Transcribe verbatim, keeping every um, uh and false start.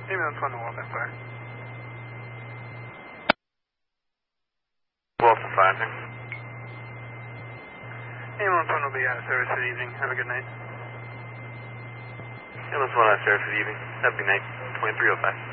Ambulance one to Wilson Fire. Wilson five, sir. Ambulance one will be out of service for the evening. Have a good night. Ambulance one out of service for the evening. Have a good night. twenty-three oh five.